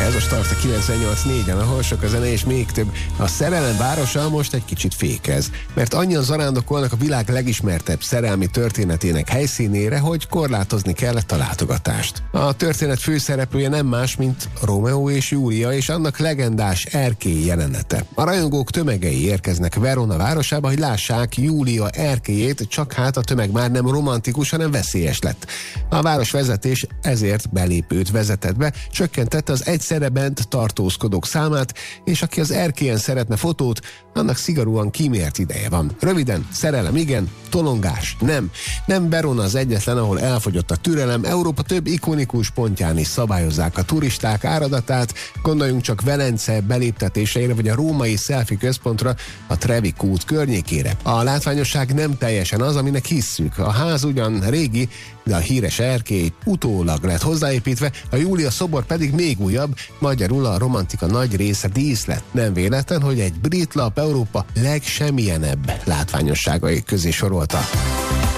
Ez a Start a 98.4-en, ahol sok a zene és még több. A szerelem városa most egy kicsit fékez, mert annyian zarándokolnak a világ legismertebb szerelmi történetének helyszínére, hogy korlátozni kellett a látogatást. A történet főszereplője nem más, mint Rómeó és Júlia és annak legendás erkély jelenete. A rajongók tömegei érkeznek Verona városába, hogy lássák Júlia erkélyét, csak hát a tömeg már nem romantikus, hanem veszélyes lett. A városvezetés ezért belépőt vezetett be, csökkentette az egyszerre bent tartózkodók számát, és aki az erkélyen szeretne fotót, annak szigorúan kimért ideje van. Röviden, szerelem igen, tolongás nem. Nem Verona az egyetlen, ahol elfogyott a türelem, Európa több ikonikus pontján is szabályozzák a turisták áradatát, gondoljunk csak Velence beléptetéseire, vagy a római selfie központra, a Trevi kút környékére. A látványosság nem teljesen az, aminek hisszük. A ház ugyan régi, de a híres erkély utólag lett hozzáépítve, a Júlia szobor pedig még újabb, magyarul a romantika nagy része díszlet. Nem véletlen, hogy egy brit lap Európa legsemmilyenebb látványosságai közé sorolta.